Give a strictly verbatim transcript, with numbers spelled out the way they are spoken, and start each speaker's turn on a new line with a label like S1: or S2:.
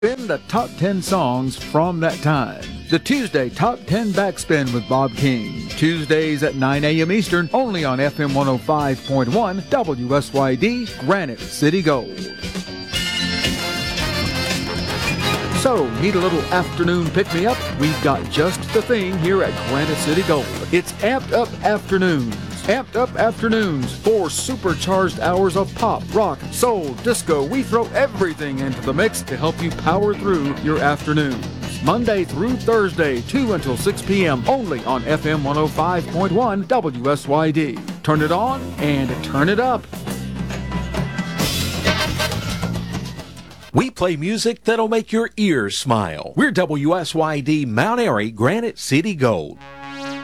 S1: In the top ten songs from that time. The Tuesday Top ten Backspin with Bob King. Tuesdays at nine a.m. Eastern, only on F M one oh five point one W S Y D, Granite City Gold. So, need a little afternoon pick-me-up? We've got just the thing here at Granite City Gold. It's Amped Up Afternoons. Amped Up Afternoons, four supercharged hours of pop, rock, soul, disco. We throw everything into the mix to help you power through your afternoons. Monday through Thursday, two until six p.m. only on F M one oh five point one W S Y D. Turn it on and turn it up.
S2: We play music that'll make your ears smile. We're W S Y D Mount Airy Granite City Gold.